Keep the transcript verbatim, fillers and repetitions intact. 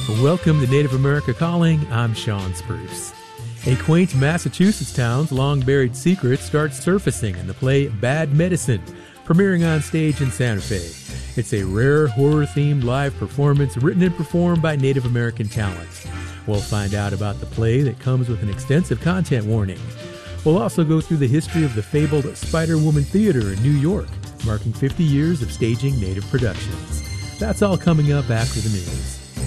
Welcome to Native America Calling. I'm Sean Spruce. A quaint Massachusetts town's long-buried secret starts surfacing in the play Bad Medicine, premiering on stage in Santa Fe. It's a rare horror-themed live performance written and performed by Native American talents. We'll find out about the play that comes with an extensive content warning. We'll also go through the history of the fabled Spider-Woman Theater in New York, marking fifty years of staging Native productions. That's all coming up after the news.